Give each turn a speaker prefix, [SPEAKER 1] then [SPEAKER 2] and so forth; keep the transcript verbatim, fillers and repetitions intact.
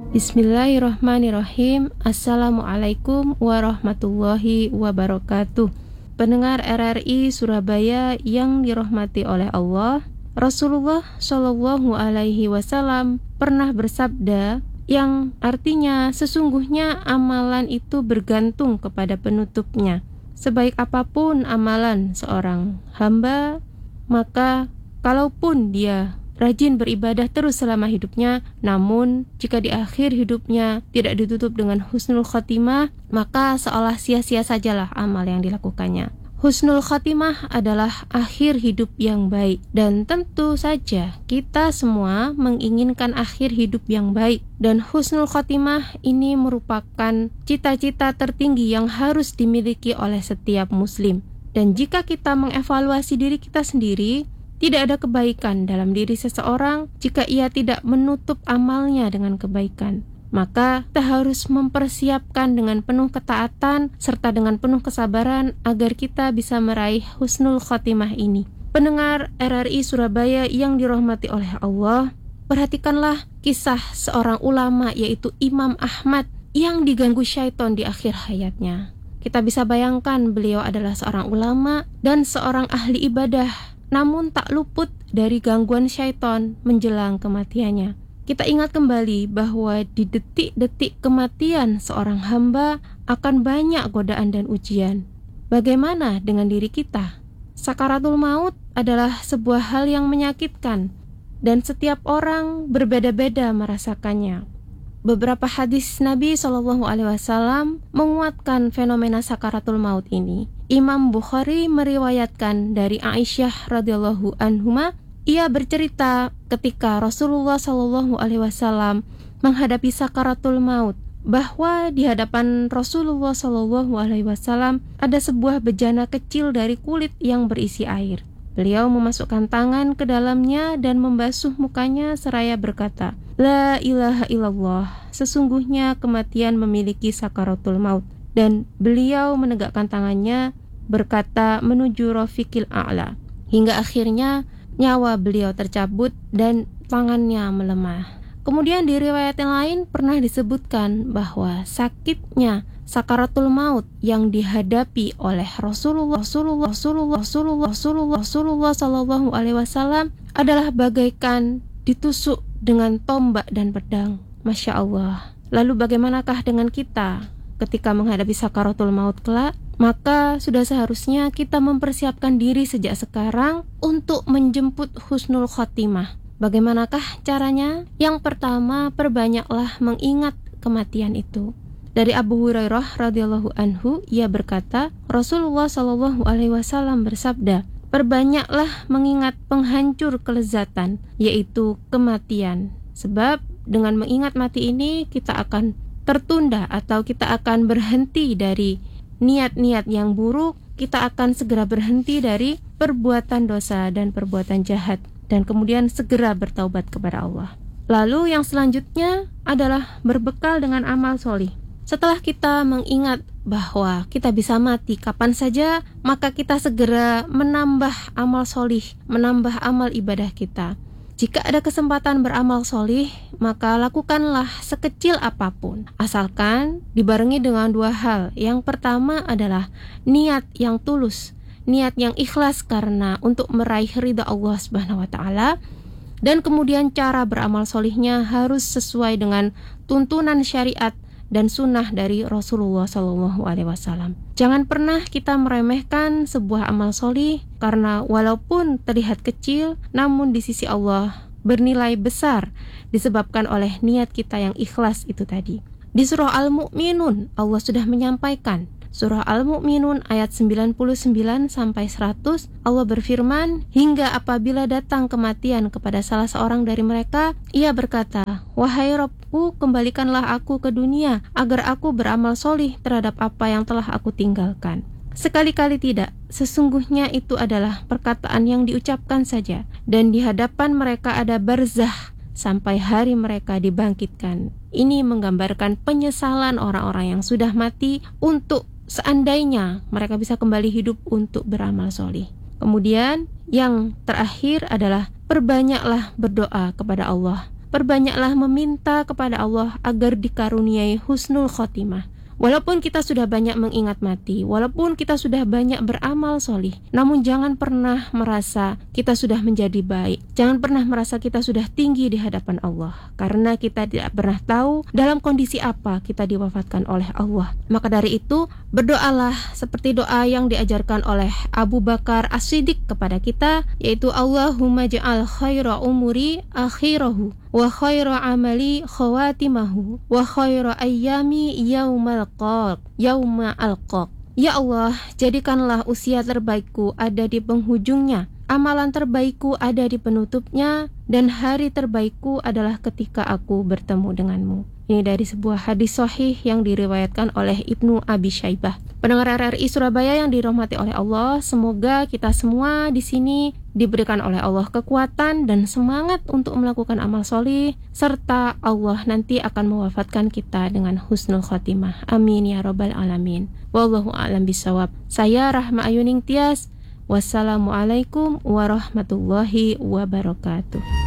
[SPEAKER 1] Bismillahirrahmanirrahim. Assalamualaikum warahmatullahi wabarakatuh. Pendengar R R I Surabaya yang dirahmati oleh Allah, Rasulullah Shallallahu Alaihi Wasallam pernah bersabda yang artinya sesungguhnya amalan itu bergantung kepada penutupnya. Sebaik apapun amalan seorang hamba, maka kalaupun dia rajin beribadah terus selama hidupnya, namun jika di akhir hidupnya tidak ditutup dengan husnul khotimah, maka seolah sia-sia sajalah amal yang dilakukannya. Husnul khotimah adalah akhir hidup yang baik, dan tentu saja kita semua menginginkan akhir hidup yang baik, dan husnul khotimah ini merupakan cita-cita tertinggi yang harus dimiliki oleh setiap muslim. Dan jika kita mengevaluasi diri kita sendiri, tidak ada kebaikan dalam diri seseorang jika ia tidak menutup amalnya dengan kebaikan. Maka kita harus mempersiapkan dengan penuh ketaatan serta dengan penuh kesabaran agar kita bisa meraih husnul khotimah ini. Pendengar R R I Surabaya yang dirahmati oleh Allah, perhatikanlah kisah seorang ulama yaitu Imam Ahmad yang diganggu syaitan di akhir hayatnya. Kita bisa bayangkan beliau adalah seorang ulama dan seorang ahli ibadah, namun tak luput dari gangguan syaitan menjelang kematiannya. Kita ingat kembali bahwa di detik-detik kematian seorang hamba akan banyak godaan dan ujian. Bagaimana dengan diri kita? Sakaratul maut adalah sebuah hal yang menyakitkan dan setiap orang berbeda-beda merasakannya. Beberapa hadis Nabi shallallahu alaihi wasallam menguatkan fenomena sakaratul maut ini. Imam Bukhari meriwayatkan dari Aisyah radhiyallahu anhuma, ia bercerita ketika Rasulullah shallallahu alaihi wasallam menghadapi sakaratul maut, bahwa di hadapan Rasulullah shallallahu alaihi wasallam ada sebuah bejana kecil dari kulit yang berisi air. Beliau memasukkan tangan ke dalamnya dan membasuh mukanya seraya berkata, La ilaha illallah, sesungguhnya kematian memiliki sakaratul maut. Dan beliau menegakkan tangannya berkata menuju Rafiqil A'la, hingga akhirnya nyawa beliau tercabut dan tangannya melemah. Kemudian di riwayat yang lain pernah disebutkan bahwa sakitnya sakaratul maut yang dihadapi oleh Rasulullah Rasulullah Rasulullah Rasulullah Rasulullah Rasulullah sallallahu alaihi wasallam adalah bagaikan ditusuk dengan tombak dan pedang. Masya Allah. Lalu bagaimanakah dengan kita ketika menghadapi sakaratul maut kelak? Maka sudah seharusnya kita mempersiapkan diri sejak sekarang untuk menjemput husnul khotimah. Bagaimanakah caranya? Yang pertama, perbanyaklah mengingat kematian itu. Dari Abu Hurairah radhiyallahu anhu, ia berkata, Rasulullah shallallahu alaihi wasallam bersabda, perbanyaklah mengingat penghancur kelezatan, yaitu kematian. Sebab dengan mengingat mati ini kita akan tertunda atau kita akan berhenti dari niat-niat yang buruk, kita akan segera berhenti dari perbuatan dosa dan perbuatan jahat, dan kemudian segera bertaubat kepada Allah. Lalu yang selanjutnya adalah berbekal dengan amal solih. Setelah kita mengingat bahwa kita bisa mati kapan saja, maka kita segera menambah amal solih, menambah amal ibadah kita. Jika ada kesempatan beramal solih, maka lakukanlah sekecil apapun, asalkan dibarengi dengan dua hal. Yang pertama adalah niat yang tulus, niat yang ikhlas karena untuk meraih ridha Allah Subhanahu wa taala. Dan kemudian cara beramal solihnya harus sesuai dengan tuntunan syariat dan sunnah dari Rasulullah shallallahu alaihi wasallam. Jangan pernah kita meremehkan sebuah amal solih, karena walaupun terlihat kecil, namun di sisi Allah bernilai besar disebabkan oleh niat kita yang ikhlas itu tadi. Di surah Al-Mu'minun Allah sudah menyampaikan, surah Al-Mu'minun ayat sembilan puluh sembilan sampai seratus, Allah berfirman, hingga apabila datang kematian kepada salah seorang dari mereka, ia berkata, wahai Rabbku, kembalikanlah aku ke dunia agar aku beramal solih terhadap apa yang telah aku tinggalkan. Sekali-kali tidak, sesungguhnya itu adalah perkataan yang diucapkan saja, dan di hadapan mereka ada barzah sampai hari mereka dibangkitkan. Ini menggambarkan penyesalan orang-orang yang sudah mati untuk seandainya mereka bisa kembali hidup untuk beramal solih. Kemudian yang terakhir adalah perbanyaklah berdoa kepada Allah. perbanyaklah meminta kepada Allah agar dikaruniai husnul khotimah. Walaupun kita sudah banyak mengingat mati, walaupun kita sudah banyak beramal solih, namun jangan pernah merasa kita sudah menjadi baik. Jangan pernah merasa kita sudah tinggi di hadapan Allah, karena kita tidak pernah tahu dalam kondisi apa kita diwafatkan oleh Allah. Maka dari itu, berdoalah seperti doa yang diajarkan oleh Abu Bakar As-Siddiq kepada kita, yaitu Allahumma ja'al khaira umuri akhirahu wa khaira amali khawatimahu wa khaira ayyami yaumal qaq yauma alqaq. Ya Allah, jadikanlah usia terbaikku ada di penghujungnya, amalan terbaikku ada di penutupnya, dan hari terbaikku adalah ketika aku bertemu denganmu. Ini dari sebuah hadis sahih yang diriwayatkan oleh Ibnu Abi Syaibah. Pendengar R R I Surabaya yang dirahmati oleh Allah, semoga kita semua di sini diberikan oleh Allah kekuatan dan semangat untuk melakukan amal solih, serta Allah nanti akan mewafatkan kita dengan husnul khotimah. Amin ya rabbal alamin. Wallahu a'lam bishawab. Saya Rahma Ayuning Tias. Wassalamualaikum warahmatullahi wabarakatuh.